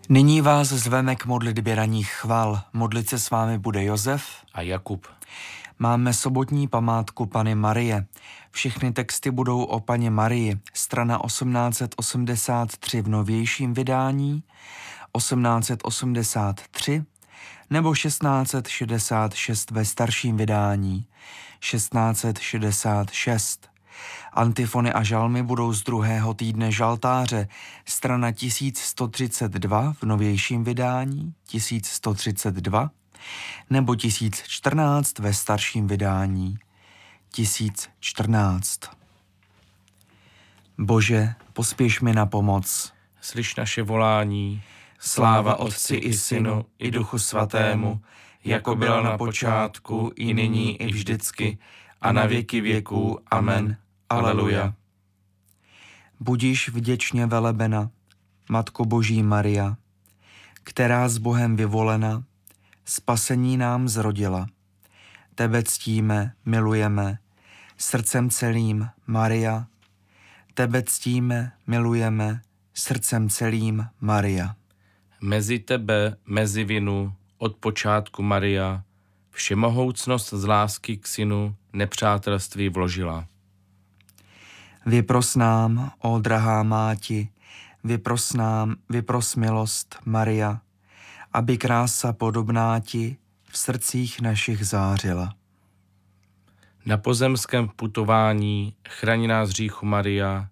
Nyní vás zveme k modlitbě ranních chval. Modlit se s vámi bude Josef a Jakub. Máme sobotní památku Panny Marie. Všechny texty budou o Panně Marii. Strana 1883 v novějším vydání, 1883 nebo 1666 ve starším vydání, 1666. Antifony a žalmy budou z druhého týdne žaltáře, strana 1132 v novějším vydání, 1132, nebo 1014 ve starším vydání, 1014. Bože, pospěš mi na pomoc. Slyš naše volání, Sláva Otci i Synu i Duchu Svatému, jako byla na počátku, i nyní, i vždycky, a na věky věků. Amen. Aleluja. Budíš vděčně velebena, Matko Boží Maria, která s Bohem vyvolena, spasení nám zrodila. Tebe ctíme, milujeme, srdcem celým, Maria. Tebe ctíme, milujeme, srdcem celým, Maria. Mezi tebe, mezi vinu, od počátku Maria, všemohoucnost z lásky k synu nepřátelství vložila. Vypros nám, ó drahá máti, vypros milost, Maria, aby krása podobná ti v srdcích našich zářila. Na pozemském putování chraň nás hříchu, Maria,